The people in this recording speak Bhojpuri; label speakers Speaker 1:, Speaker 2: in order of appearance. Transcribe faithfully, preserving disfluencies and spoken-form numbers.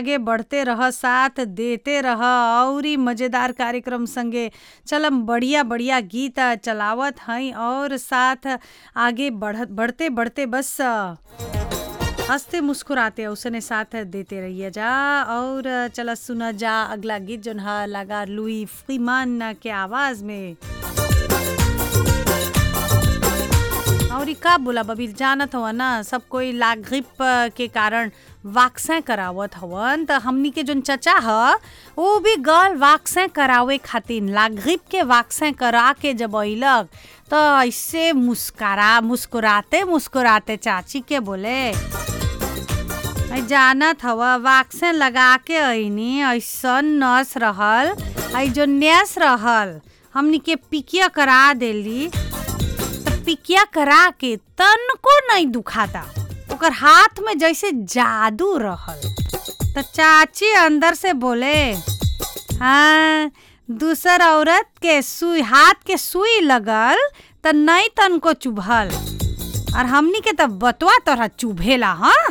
Speaker 1: आगे बढ़ते रह, साथ देते रह और ही मजेदार कार्यक्रम संगे चलम बढ़िया बढ़िया गीत चलावत हई और साथ आगे बढ़ बढ़ते बढ़ते बस हंसते मुस्कुराते उसने साथ देते रहिए जा। और चला सुना जा अगला गीत जोन हा लगा लुई फ्रीमान के आवाज में। और ई का बोला बबी जानत हवा ना सब कोई ला ग्रिप के कारण वैक्सीन करावत हवन त हमनी के जोन चचा ह वो भी गल वैक्सीन करावे खातिर ला ग्रिप के वैक्सीन करा के जब अइलक तो ऐसे मुस्कुरा मुस्कुराते मुस्कुराते चाची के बोले आई जानत हवा वैक्सीन लगा के अइनी ऐसन नस रहल आई जो नस रहल हमनी के पिकिया करा देली पिकिया करा के तनको नहीं दुखाता ओकर हाथ में जैसे जादू रहल। तो चाची अंदर से बोले हाँ दूसर औरत के सुई हाथ के सुई लगल त नहीं तनको चुभल और हमनी के तब बतवा तोरा चुभेला। हाँ